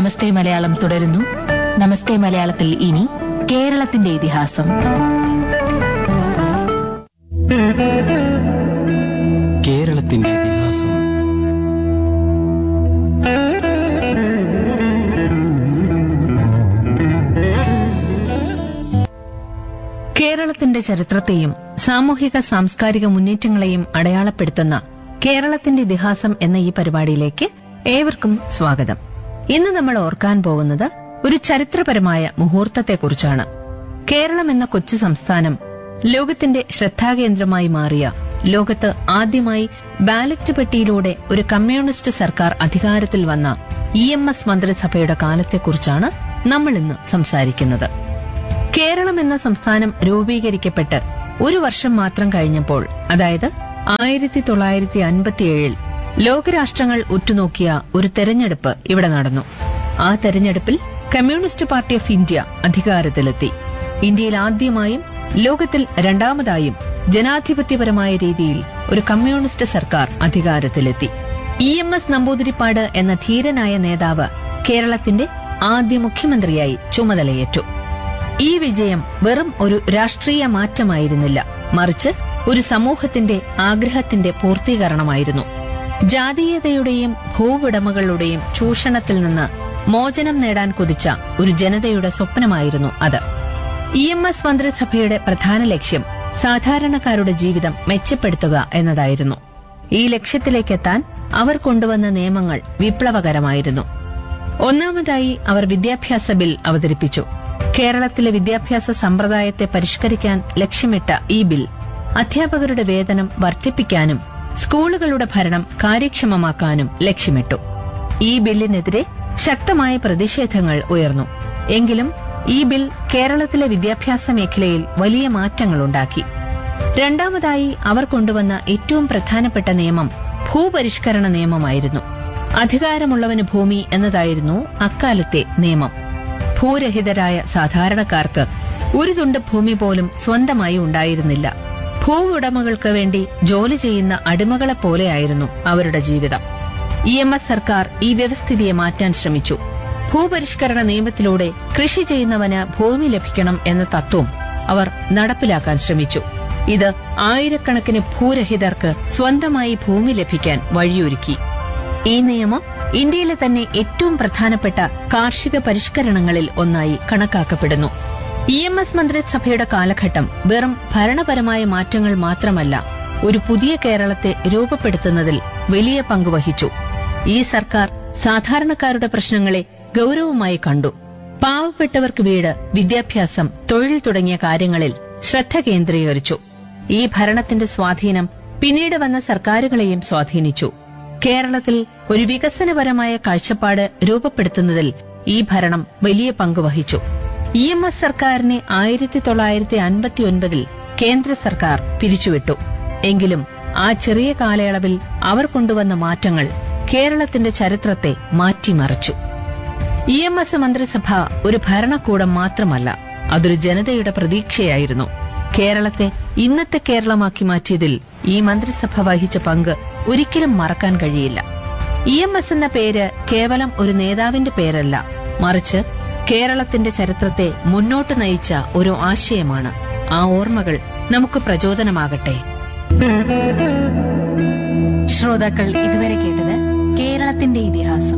നമസ്തേ മലയാളം തുടരുന്നു. നമസ്തേ മലയാളത്തിൽ ഇനി കേരളത്തിന്റെ ഇതിഹാസം. കേരളത്തിന്റെ ഇതിഹാസം. കേരളത്തിന്റെ ചരിത്രത്തെയും സാമൂഹിക സാംസ്കാരിക മുന്നേറ്റങ്ങളെയും അടയാളപ്പെടുത്തുന്ന കേരളത്തിന്റെ ഇതിഹാസം എന്ന ഈ പരിപാടിയിലേക്ക് ഏവർക്കും സ്വാഗതം. ഇന്ന് നമ്മൾ ഓർക്കാൻ പോകുന്നത് ഒരു ചരിത്രപരമായ മുഹൂർത്തത്തെക്കുറിച്ചാണ്. കേരളം എന്ന കൊച്ചു സംസ്ഥാനം ലോകത്തിന്റെ ശ്രദ്ധാകേന്ദ്രമായി മാറിയ, ലോകത്ത് ആദ്യമായി ബാലറ്റ് പെട്ടിയിലൂടെ ഒരു കമ്മ്യൂണിസ്റ്റ് സർക്കാർ അധികാരത്തിൽ വന്ന EMS മന്ത്രിസഭയുടെ കാലത്തെക്കുറിച്ചാണ് നമ്മൾ ഇന്ന് സംസാരിക്കുന്നത്. കേരളം എന്ന സംസ്ഥാനം രൂപീകരിക്കപ്പെട്ട് ഒരു വർഷം മാത്രം കഴിഞ്ഞപ്പോൾ, അതായത് 1957 ലോകരാഷ്ട്രങ്ങൾ ഉറ്റുനോക്കിയ ഒരു തെരഞ്ഞെടുപ്പ് ഇവിടെ നടന്നു. ആ തെരഞ്ഞെടുപ്പിൽ കമ്മ്യൂണിസ്റ്റ് പാർട്ടി ഓഫ് ഇന്ത്യ അധികാരത്തിലെത്തി. ഇന്ത്യയിൽ ആദ്യമായും ലോകത്തിൽ രണ്ടാമതായും ജനാധിപത്യപരമായ രീതിയിൽ ഒരു കമ്മ്യൂണിസ്റ്റ് സർക്കാർ അധികാരത്തിലെത്തി. EMS നമ്പൂതിരിപ്പാട് എന്ന ധീരനായ നേതാവ് കേരളത്തിന്റെ ആദ്യ മുഖ്യമന്ത്രിയായി ചുമതലയേറ്റു. ഈ വിജയം വെറും ഒരു രാഷ്ട്രീയ മാറ്റമായിരുന്നില്ല, മറിച്ച് ഒരു സമൂഹത്തിന്റെ ആഗ്രഹത്തിന്റെ പൂർത്തീകരണമായിരുന്നു. ജാതീയതയുടെയും ഭൂവുടമകളുടെയും ചൂഷണത്തിൽ നിന്ന് മോചനം നേടാൻ കൊതിച്ച ഒരു ജനതയുടെ സ്വപ്നമായിരുന്നു അത്. EMS മന്ത്രിസഭയുടെ പ്രധാന ലക്ഷ്യം സാധാരണക്കാരുടെ ജീവിതം മെച്ചപ്പെടുത്തുക എന്നതായിരുന്നു. ഈ ലക്ഷ്യത്തിലേക്കെത്താൻ അവർ കൊണ്ടുവന്ന നിയമങ്ങൾ വിപ്ലവകരമായിരുന്നു. ഒന്നാമതായി അവർ വിദ്യാഭ്യാസ ബിൽ അവതരിപ്പിച്ചു. കേരളത്തിലെ വിദ്യാഭ്യാസ സമ്പ്രദായത്തെ പരിഷ്കരിക്കാൻ ലക്ഷ്യമിട്ട ഈ ബിൽ അധ്യാപകരുടെ വേതനം വർദ്ധിപ്പിക്കാനും സ്കൂളുകളുടെ ഭരണം കാര്യക്ഷമമാക്കാനും ലക്ഷ്യമിട്ടു. ഈ ബില്ലിനെതിരെ ശക്തമായ പ്രതിഷേധങ്ങൾ ഉയർന്നു. എങ്കിലും ഈ ബിൽ കേരളത്തിലെ വിദ്യാഭ്യാസ മേഖലയിൽ വലിയ മാറ്റങ്ങളുണ്ടാക്കി. രണ്ടാമതായി അവർ കൊണ്ടുവന്ന ഏറ്റവും പ്രധാനപ്പെട്ട നിയമം ഭൂപരിഷ്കരണ നിയമമായിരുന്നു. അധികാരമുള്ളവന് ഭൂമി എന്നതായിരുന്നു അക്കാലത്തെ നിയമം. ഭൂരഹിതരായ സാധാരണക്കാർക്ക് ഒരു തുണ്ട് ഭൂമി പോലും സ്വന്തമായി ഉണ്ടായിരുന്നില്ല. ഭൂവുടമകൾക്ക് വേണ്ടി ജോലി ചെയ്യുന്ന അടിമകളെപ്പോലെയായിരുന്നു അവരുടെ ജീവിതം. EMS സർക്കാർ ഈ വ്യവസ്ഥിതിയെ മാറ്റാൻ ശ്രമിച്ചു. ഭൂപരിഷ്കരണ നിയമത്തിലൂടെ കൃഷി ചെയ്യുന്നവന് ഭൂമി ലഭിക്കണം എന്ന തത്വം അവർ നടപ്പിലാക്കാൻ ശ്രമിച്ചു. ഇത് ആയിരക്കണക്കിന് ഭൂരഹിതർക്ക് സ്വന്തമായി ഭൂമി ലഭിക്കാൻ വഴിയൊരുക്കി. ഈ നിയമം ഇന്ത്യയിലെ തന്നെ ഏറ്റവും പ്രധാനപ്പെട്ട കാർഷിക പരിഷ്കരണങ്ങളിൽ ഒന്നായി കണക്കാക്കപ്പെടുന്നു. EMS മന്ത്രിസഭയുടെ കാലഘട്ടം വെറും ഭരണപരമായ മാറ്റങ്ങൾ മാത്രമല്ല, ഒരു പുതിയ കേരളത്തെ രൂപപ്പെടുത്തുന്നതിൽ വലിയ പങ്കുവഹിച്ചു. ഈ സർക്കാർ സാധാരണക്കാരുടെ പ്രശ്നങ്ങളെ ഗൌരവമായി കണ്ടു. പാവപ്പെട്ടവർക്ക് വീട്, വിദ്യാഭ്യാസം, തൊഴിൽ തുടങ്ങിയ കാര്യങ്ങളിൽ ശ്രദ്ധ കേന്ദ്രീകരിച്ചു. ഈ ഭരണത്തിന്റെ സ്വാധീനം പിന്നീട് വന്ന സർക്കാരുകളെയും സ്വാധീനിച്ചു. കേരളത്തിൽ ഒരു വികസനപരമായ കാഴ്ചപ്പാട് രൂപപ്പെടുത്തുന്നതിൽ ഈ ഭരണം വലിയ പങ്കുവഹിച്ചു. EMS സർക്കാരിനെ 1959 കേന്ദ്ര സർക്കാർ പിരിച്ചുവിട്ടു. എങ്കിലും ആ ചെറിയ കാലയളവിൽ അവർ കൊണ്ടുവന്ന മാറ്റങ്ങൾ കേരളത്തിന്റെ ചരിത്രത്തെ മാറ്റിമറിച്ചു. EMS മന്ത്രിസഭ ഒരു ഭരണകൂടം മാത്രമല്ല, അതൊരു ജനതയുടെ പ്രതീക്ഷയായിരുന്നു. കേരളത്തെ ഇന്നത്തെ കേരളമാക്കി മാറ്റിയതിൽ ഈ മന്ത്രിസഭ വഹിച്ച പങ്ക് ഒരിക്കലും മറക്കാൻ കഴിയില്ല. EMS എന്ന പേര് കേവലം ഒരു നേതാവിന്റെ പേരല്ല, മറിച്ച് കേരളത്തിന്റെ ചരിത്രത്തെ മുന്നോട്ട് നയിച്ച ഒരു ആശയമാണ്. ആ ഓർമ്മകൾ നമുക്ക് പ്രചോദനമാകട്ടെ. ശ്രോതാക്കൾ ഇതുവരെ കേട്ടത് കേരളത്തിന്റെ ഇതിഹാസം.